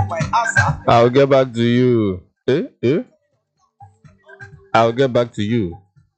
I'll get back to you. I'll get back to you.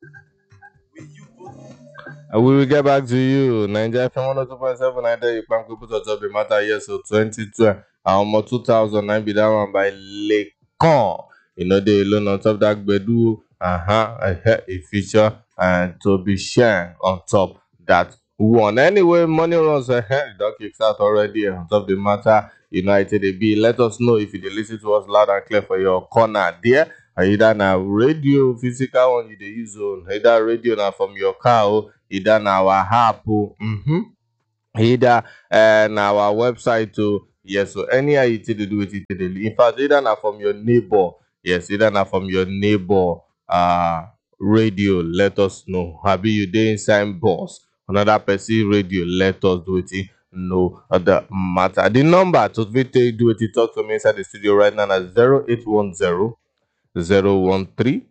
We will get back to you. Nigeria FM 102.7. I tell you, Panko put on top the matter. Yes, so 2012. More 2009 be that one by Lekon. You know, they alone on top that Bedu. A feature and to be shared on top that one. Anyway, money runs ahead. Dog kicks out already on top the matter. United AB. Let us know if you dey listen to us loud and clear for your corner there. Either na radio physical one you dey use on, either radio na from your car or either na our app o, either na our website o. Yes, so anyhow you take dey do wetin you take dey. In fact, either na from your neighbor, yes, either na from your neighbor radio, let us know. Abi you dey inside bus, another person radio, let us do wetin know the matter. The number to fit take do wetin talk to me inside the studio right now na 0810 013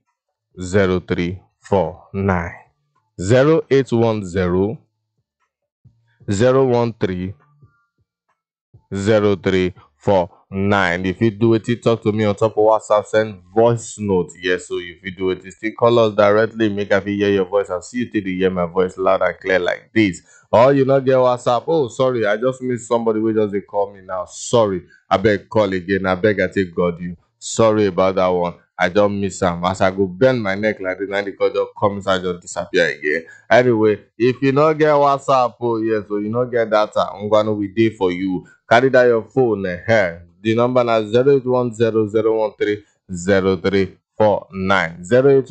0349. 0810 013 0349. If you do it, talk to me on top of WhatsApp, send voice note. Yes, so if you do it, still call us directly, make I hear your voice and see you till you hear my voice loud and clear like this. Or you not get WhatsApp. Oh, sorry, I just missed somebody who just they call me now. Sorry, I beg call again. I beg I take God you. Sorry about that one. I don't miss him. As I go bend my neck like this, and the call just comes and just disappear again. Anyway, if you not get WhatsApp, oh yes, so you not get data, I'm gonna be there for you. Carry that your phone here. The number is 0810-013-0349.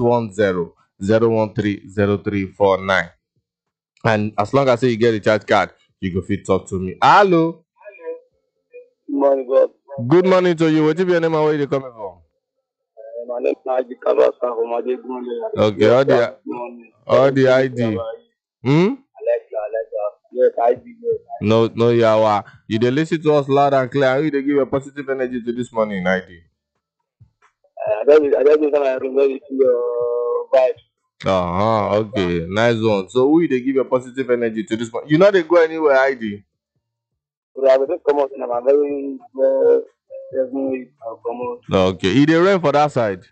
0810-013-0349. And as long as you get a charge card, you go fit talk to me. Hello. Good morning, God. Good morning to you. What is your name and where you coming from? My name is Naji Kabasa from Adegunle. Okay, all the ID. Alexa. Yes, ID. Yes. No, yawa. You dey listen to us loud and clear. You dey give a positive energy to this morning, ID. I don't think I remember your vibes. Okay, nice one. So who they give a positive energy to this morning? You know they go anywhere, ID. But I will just come out and I'm very definitely come out. Okay, it dey rain for that side.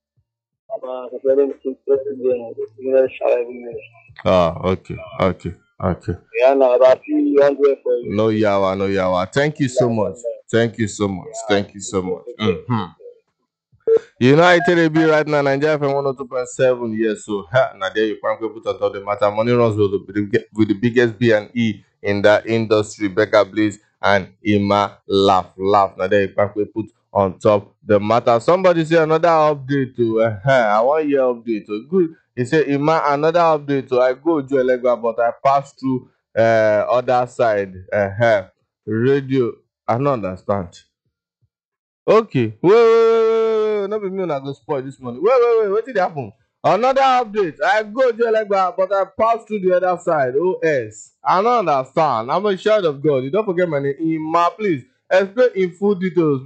Okay. Yeah, no, about 300 for you. No yawa. Thank you so much. You know, I tell you right now, Nigeria FM 102.7. Yes, so now there you can put on top the matter. Money runs with the biggest B&E in the industry. Becca Blaze and Ima laugh. Now there you can put on top the matter. Somebody say another update to I want your update to good. He said Ima another update to I go to Elegba, but I pass through other side. Radio. I don't understand. Okay. Wait. No be me una go spoil this morning. Wait. What did happen? Another update. I go to Elegba, but I pass through the other side. OS. I don't understand. I'm a child of God. You don't forget my name. Ima, please explain in full details.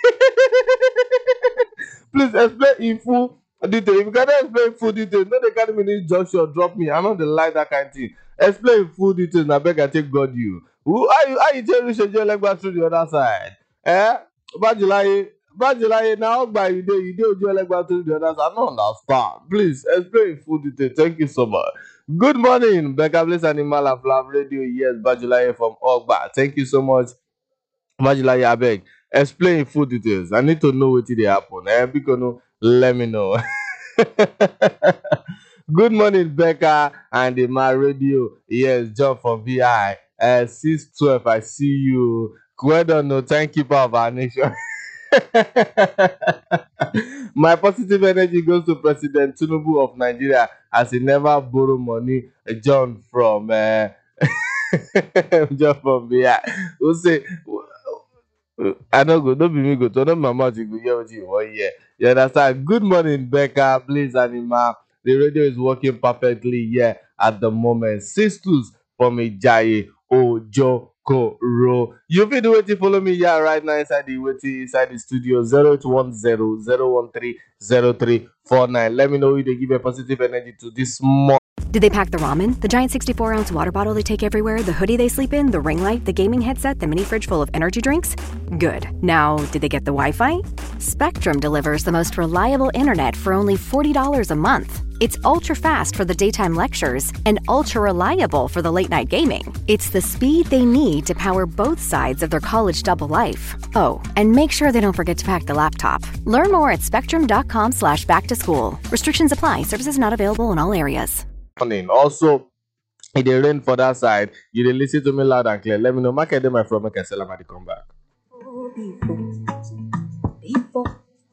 Please explain in full detail. If you cannot explain full details, no they can't even just drop me. I know they like that kind of thing. Explain in full details. I beg I take God you. Who are you tell Richard Elegba through the other side? Bajulaye now by you dey Ojo Elegba through the other side. I don't understand. Please explain in full detail. Thank you so much. Good morning, Becca Bliss Animal and Flav Radio. Yes, Bajulaye from Ogba. Thank you so much. Bajulaye, I beg. Explain in full details. I need to know what did happen. Because let me know. Good morning, Becca and the My Radio. Yes, John from VI. 612. I see you. Well done, no timekeeper of our nation. My positive energy goes to President Tinubu of Nigeria as he never borrow money. John from VI. Who say I don't go, don't be me go to no my mouth, you go hear what you want here. You understand? Good morning, Becca, please, Anima. The radio is working perfectly here at the moment. 6 tools from Ijaye Ojo Koro. You feel the way to follow me here right now inside the studio 0810 013 0349. Let me know if they give a positive energy to this morning. Did they pack the ramen, the giant 64-ounce water bottle they take everywhere, the hoodie they sleep in, the ring light, the gaming headset, the mini fridge full of energy drinks? Good. Now, did they get the Wi-Fi? Spectrum delivers the most reliable internet for only $40 a month. It's ultra-fast for the daytime lectures and ultra-reliable for the late-night gaming. It's the speed they need to power both sides of their college double life. Oh, and make sure they don't forget to pack the laptop. Learn more at spectrum.com/back-to-school. Restrictions apply. Services not available in all areas. Also, if they rain for that side, you dey listen to me loud and clear. Let me know. Market them my from make I sell them at the come back.